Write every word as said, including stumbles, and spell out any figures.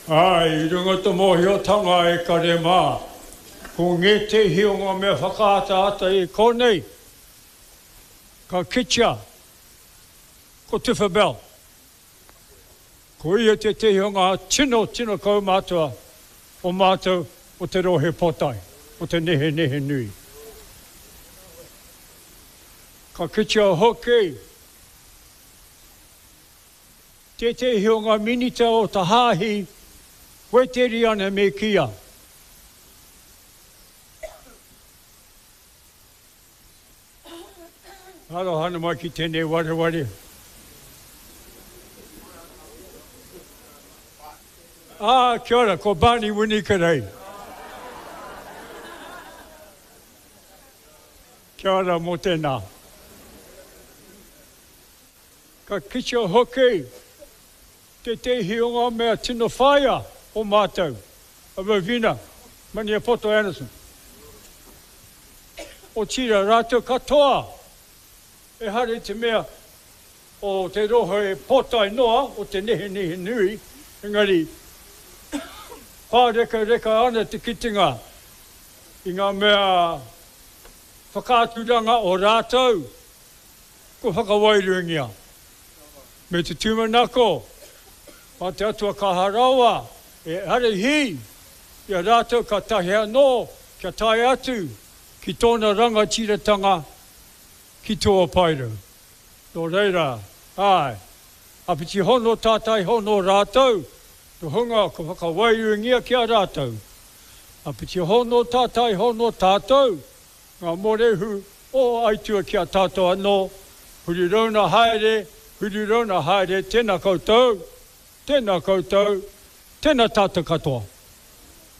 Ai, runga to mo hio tanga e kare mā. Ko nge te hionga mea whakaata ata e konei. Ka kitia. Ko Tifa Bell. Ko ia te te hionga tino, tino kau mātua. O mātou o te rohe potai. O te nehe nehe nui. Ka kitia hoki. Te te hionga minita o ta hāhi. Koe te riana me kia. Halo hana mai ki tēnei ware ware. Ah, kia ora, ko Barney Winika rei. Kia ora mō tēnā. Ka kitia hoki. Te te hionga mea tino whaia. O mātou, a Rovina, mani a Poto Anderson. O tira rātou katoa, e hare te mea o te roho e potai noa, o te nehe nehe nui, engari, pāreka reka ana te kitinga, i ngā mea whakāturanga o rātou, ko whakawairuingia. Me te tūmanako, ma te atua kaharawa, e hare hi, ia rātou ka tahi anō, kia tai atu, ki tōna rangatiratanga, ki tōa paira. Nō reira, ai, apiti hono tātai hono rātou, to hunga ko whakawairuingia kia rātou. Apiti hono tātai hono tātou, ngā morehu o aitua kia tātou anō, huri rauna haere, huri rauna haere, tēnā koutou, tēnā koutou, tēnā tātou katoa.